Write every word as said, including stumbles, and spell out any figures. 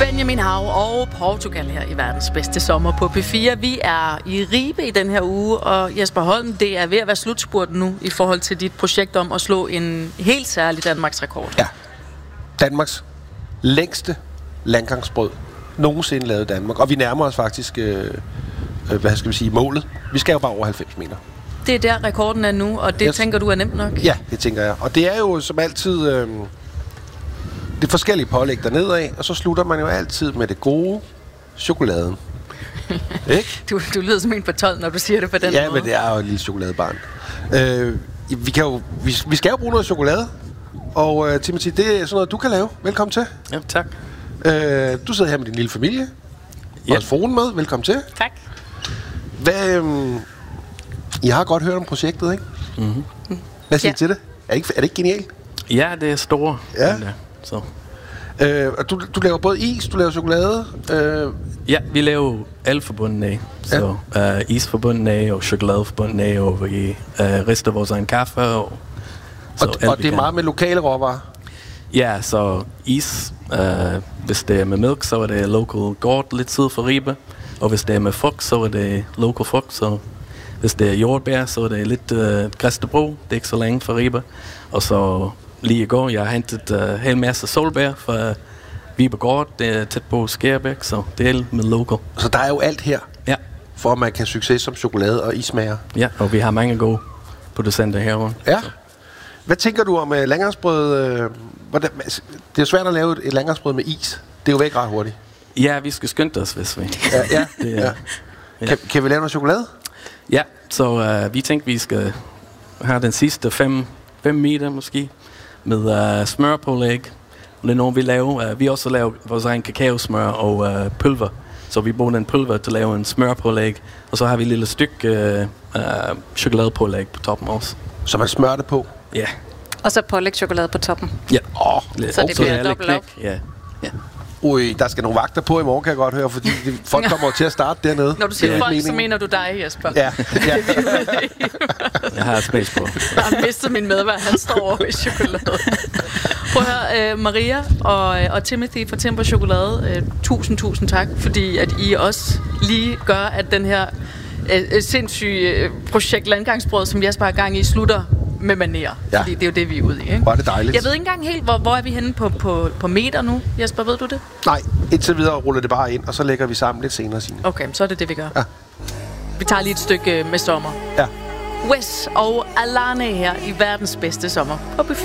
Benjamin Hav og Portugal her i verdens bedste sommer på P fire. Vi er i Ribe i den her uge, og Jesper Holm, det er ved at være slutspurten nu i forhold til dit projekt om at slå en helt særlig Danmarks rekord. Ja. Danmarks længste landgangsbrød nogensinde lavet i Danmark, og vi nærmer os faktisk, øh, hvad skal vi sige, målet. Vi skal jo bare over halvfems meter. Det er der rekorden er nu, og det jeg tænker du er nemt nok? Ja, det tænker jeg. Og det er jo som altid øh, det forskellige pålæg dernedad, og så slutter man jo altid med det gode, chokoladen. Ikke? Du, du lyder som en på tolv, når du siger det på den ja, måde. Ja, men det er jo et lille chokoladebarn. Øh, vi, kan jo, vi, vi skal jo bruge noget chokolade, og øh, Timothy, det er sådan noget, du kan lave. Velkommen til. Ja, tak. Øh, du sidder her med din lille familie. Ja. Og fruen med. Velkommen til. Tak. Hvad, øh, I har godt hørt om projektet, ikke? Mm-hmm. Hvad siger ja. I til det? Er det, ikke, er det ikke genialt? Ja, det er store. Ja. Men, så. Øh, og du, du laver både is, du laver chokolade. Øh. Ja, vi laver alle forbundet af. Så ja. uh, is forbundet af, og chokolade forbundet af, og vi uh, rister vores egen kaffe. Og, så og, og det er meget med lokale råvarer? Ja, så is, uh, hvis det er med mælk, så er det local gård lidt syd for Ribe. Og hvis det er med frugt, så er det local frugt. Så hvis det er jordbær, så er det lidt uh, Græstebro. Det er ikke så længe fra Ribe. Og så lige i går, jeg har hentet en uh, hel masse solbær fra Vibe Gård. Det er tæt på Skærbæk, så det er med local. Så der er jo alt her, ja. For at man kan succes som chokolade og ismager. Ja, og vi har mange gode producenter herovre. Ja. Så. Hvad tænker du om uh, landgangsbrød? Uh, hvordan, det er jo svært at lave et, et landgangsbrød med is. Det er jo væk ret hurtigt. Ja, vi skal skynde os, hvis vi... Ja, ja. det, ja. ja. Kan, kan vi lave noget chokolade? Ja, så uh, vi tænkte, vi skal have den sidste fem, fem meter måske, med uh, smørpålæg. Og det er noget, vi laver. Uh, vi også laver vores egen kakaosmør og uh, pulver. Så vi bruger den pulver til at lave en smørpålæg. Og så har vi et lille stykke uh, uh, chokoladepålæg på toppen også. Så man smører det på? Ja. Yeah. Og så pålægchokolade på toppen? Ja. Oh, så det bliver dobbelt op? Ja. Ja. Ui, der skal nogle vagter på i morgen, kan jeg godt høre, fordi de, folk kommer til at starte dernede. Når du siger ja. folk, mening. så mener du dig, Jesper. Ja, ja. Jeg har et space på. Jeg har mistet min medvært, han står over i chokolade. Prøv at høre, uh, Maria og, og Timothy fra Timber Chokolade, uh, tusind, tusind tak, fordi at I også lige gør, at den her uh, sindssyge uh, projekt Landgangsbrød, som Jesper har gang i, slutter med manér. Ja. Fordi det er jo det, vi er ude i. Ikke? Var det dejligt. Jeg ved ikke engang helt, hvor, hvor er vi henne på, på, på meter nu? Jesper, ved du det? Nej, indtil videre ruller det bare ind, og så lægger vi sammen lidt senere, Signe. Okay, så er det det, vi gør. Ja. Vi tager lige et stykke med sommer. Ja. Wes og Alane her i verdens bedste sommer på P fire.